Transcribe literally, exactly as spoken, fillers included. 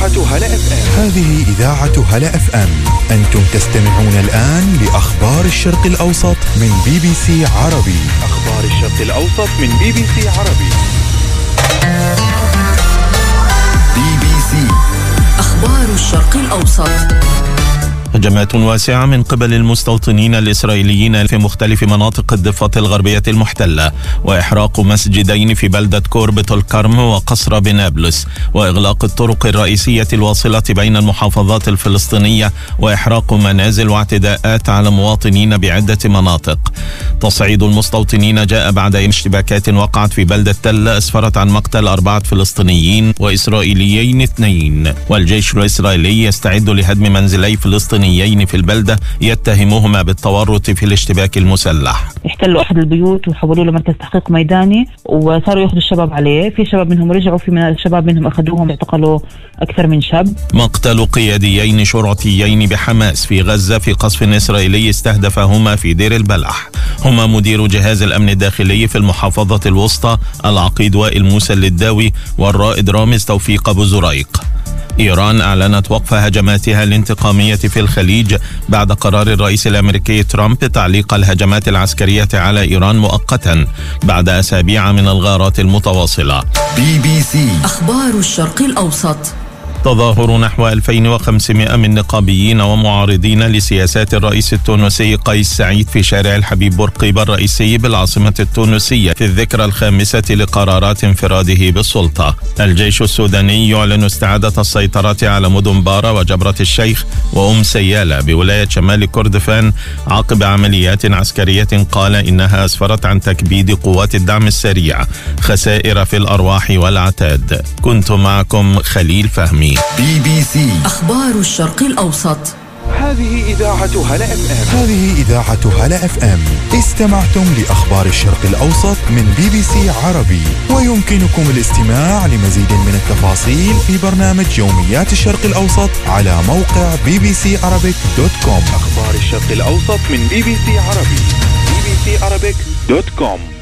إذاعة هلا اف ام. هذه إذاعة هلا اف ام. أنتم تستمعون الآن لأخبار الشرق الأوسط من بي بي سي عربي. أخبار الشرق الأوسط من بي بي سي عربي. بي بي سي أخبار الشرق الأوسط. هجمات واسعة من قبل المستوطنين الإسرائيليين في مختلف مناطق الضفة الغربية المحتلة، وإحراق مسجدين في بلدة كوربة الكرم وقصر بنابلس، وإغلاق الطرق الرئيسية الواصلة بين المحافظات الفلسطينية، وإحراق منازل واعتداءات على مواطنين بعدة مناطق. تصعيد المستوطنين جاء بعد اشتباكات وقعت في بلدة تل أسفرت عن مقتل أربعة فلسطينيين وإسرائيليين اثنين، والجيش الإسرائيلي يستعد لهدم منزلي فلسطينيين في البلدة يتهمهما بالتورط في الاشتباك المسلح. احتلوا أحد البيوت وحولوا له مركز تحقيق ميداني، وصاروا يأخذوا الشباب عليه. في شباب منهم رجعوا، في من الشباب منهم أخذوهم اعتقلوا أكثر من شاب. مقتل قياديين شرطيين بحماس في غزة في قصف إسرائيلي استهدفهما في دير البلح. هما مدير جهاز الأمن الداخلي في المحافظة الوسطى العقيد وائل موسى اللداوي، والرائد رامز توفيق أبو زريق. إيران أعلنت وقف هجماتها الانتقامية في الخليج بعد قرار الرئيس الأمريكي ترامب تعليق الهجمات العسكرية على إيران مؤقتا بعد أسابيع من الغارات المتواصلة. بي بي سي أخبار الشرق الأوسط. تظاهر نحو ألفين وخمسمائة من نقابيين ومعارضين لسياسات الرئيس التونسي قيس سعيد في شارع الحبيب بورقيبة الرئيسي بالعاصمة التونسية في الذكرى الخامسة لقرارات انفراده بالسلطة. الجيش السوداني يعلن استعادة السيطرة على مدن بارا وجبرة الشيخ وأم سيالة بولاية شمال كردفان عقب عمليات عسكرية قال إنها أسفرت عن تكبيد قوات الدعم السريع، خسائر في الأرواح والعتاد. كنت معكم خليل فهمي. بي بي سي أخبار الشرق الأوسط. هذه إذاعة هلا اف ام. هذه إذاعة هلا اف ام. استمعتم لأخبار الشرق الأوسط من بي بي سي عربي، ويمكنكم الاستماع لمزيد من التفاصيل في برنامج يوميات الشرق الأوسط على موقع بي بي سي عربيك دوت كوم. أخبار الشرق الأوسط من بي بي سي عربي. بي بي سي عربيك دوت كوم.